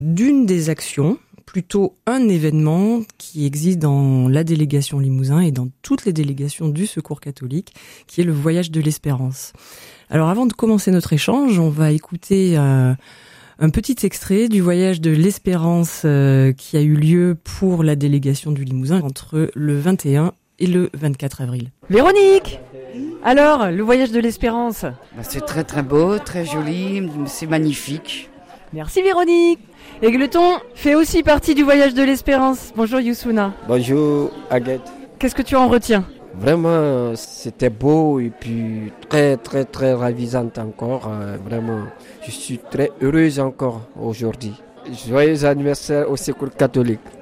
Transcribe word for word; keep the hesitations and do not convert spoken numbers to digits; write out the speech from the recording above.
d'une des actions, plutôt un événement qui existe dans la délégation Limousin et dans toutes les délégations du Secours catholique, qui est le voyage de l'espérance. Alors avant de commencer notre échange, on va écouter euh, un petit extrait du voyage de l'espérance euh, qui a eu lieu pour la délégation du Limousin entre le vingt et un et le vingt-quatre avril. Véronique, alors, le voyage de l'espérance? C'est très très beau, très joli, c'est magnifique. Merci Véronique. Égleton fait aussi partie du voyage de l'espérance. Bonjour Youssouna. Bonjour Aguette. Qu'est-ce que tu en retiens? Vraiment, c'était beau et puis très très très ravisante encore. Euh, vraiment, je suis très heureuse encore aujourd'hui. Joyeux anniversaire au Secours catholique.